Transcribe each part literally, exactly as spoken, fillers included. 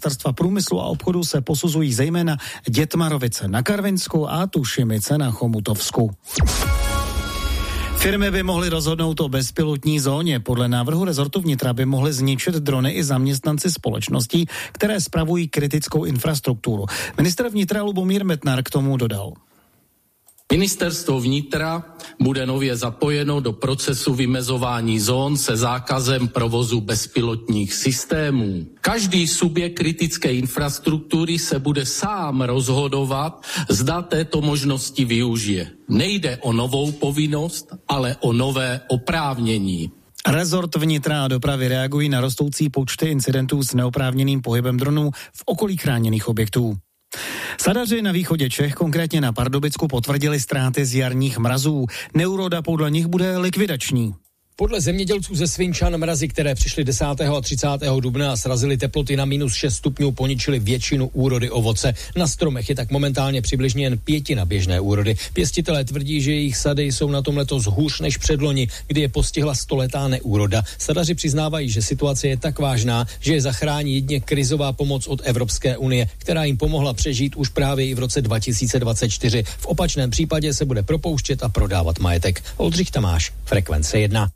ministerstva průmyslu a obchodu se posuzují zejména Dětmarovice na Karvinsku a Tušimice na Chomutovsku. Firmy by mohly rozhodnout o bezpilotní zóně. Podle návrhu rezortu vnitra by mohly zničit drony i zaměstnanci společností, které spravují kritickou infrastrukturu. Ministr vnitra Lubomír Metnar k tomu dodal. Ministerstvo vnitra bude nově zapojeno do procesu vymezování zón se zákazem provozu bezpilotních systémů. Každý subjekt kritické infrastruktury se bude sám rozhodovat, zda této možnosti využije. Nejde o novou povinnost, ale o nové oprávnění. Rezort vnitra a dopravy reagují na rostoucí počty incidentů s neoprávněným pohybem dronů v okolí chráněných objektů. Sadaři na východě Čech, konkrétně na Pardubicku, potvrdili ztráty z jarních mrazů. Neúroda podle nich bude likvidační. Podle zemědělců ze Svinčan mrazy, které přišly desátého a třicátého dubna a srazily teploty na minus šest stupňů, poničily většinu úrody ovoce. Na stromech je tak momentálně přibližně jen pětina běžné úrody. Pěstitelé tvrdí, že jejich sady jsou na tom letos hůř než předloni, kdy je postihla stoletá neúroda. Sadaři přiznávají, že situace je tak vážná, že je zachrání jedně krizová pomoc od Evropské unie, která jim pomohla přežít už právě i v roce dva tisíce dvacet čtyři. V opačném případě se bude propouštět a prodávat majetek. Oldřich Tamáš, Frekvence jedna.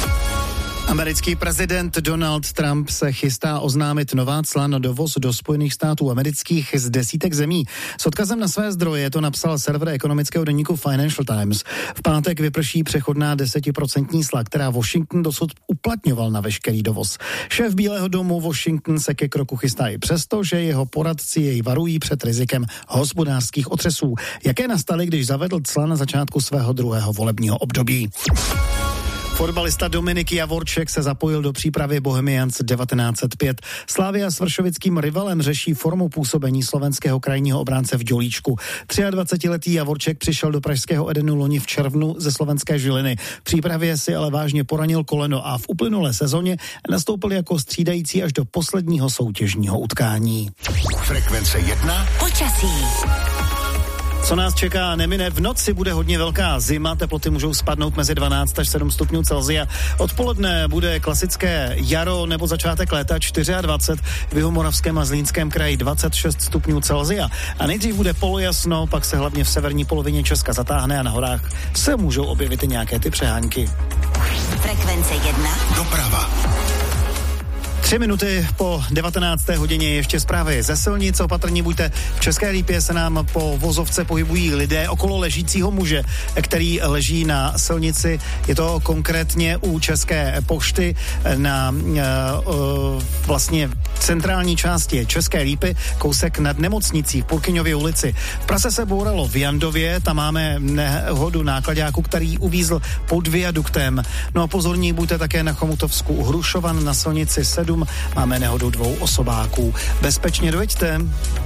Americký prezident Donald Trump se chystá oznámit nová cla na dovoz do Spojených států amerických z desítek zemí. S odkazem na své zdroje to napsal server ekonomického deníku Financial Times. V pátek vyprší přechodná desetiprocentní cla, která Washington dosud uplatňoval na veškerý dovoz. Šéf Bílého domu Washington se ke kroku chystá i přesto, že jeho poradci jej varují před rizikem hospodářských otřesů, jaké nastaly, když zavedl cla na začátku svého druhého volebního období. Fotbalista Dominik Javorček se zapojil do přípravy Bohemians devatenáct set pět. Slavia s vršovickým rivalem řeší formu působení slovenského krajního obránce v Dělíčku. třiadvacetiletý Javorček přišel do pražského Edenu loni v červnu ze slovenské Žiliny. V přípravě si ale vážně poranil koleno a v uplynulé sezóně nastoupil jako střídající až do posledního soutěžního utkání. Frekvence jedna. Počasí. Co nás čeká, nemine. V noci bude hodně velká zima, teploty můžou spadnout mezi dvanáct až sedm stupňů Celsia. Odpoledne bude klasické jaro nebo začátek léta dvacet čtyři, v Jihomoravském a Zlínském kraji dvacet šest stupňů Celsia. A nejdřív bude polojasno, pak se hlavně v severní polovině Česka zatáhne a na horách se můžou objevit i nějaké ty přehánky. Frekvence jedna. Doprava. Tři minuty po devatenácté hodině ještě zprávy ze silnic. Opatrní buďte. V České Lípě se nám po vozovce pohybují lidé okolo ležícího muže, který leží na silnici. Je to konkrétně u České pošty na uh, uh, vlastně centrální části České Lípy, kousek nad nemocnicí v Purkyňově ulici. V Praze se bouralo v Jandově, tam máme nehodu náklaďáku, který uvízl pod viaduktem. No a pozorní buďte také na Chomutovsku u Hrušovan na silnici sedm. Máme nehodu dvou osobáků. Bezpečně dojeďte.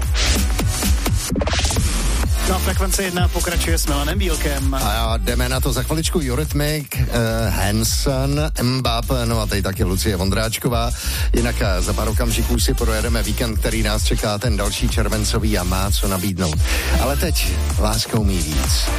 No a Frekvence jedna pokračuje s Milanem Bílkem. A jdeme na to za chviličku. Eurythmic, uh, Hanson, Mbappé, no a tady taky Lucie Vondráčková. Jinak uh, za pár okamžiků si projedeme víkend, který nás čeká, ten další červencový a má co nabídnout. Ale teď láska umí víc.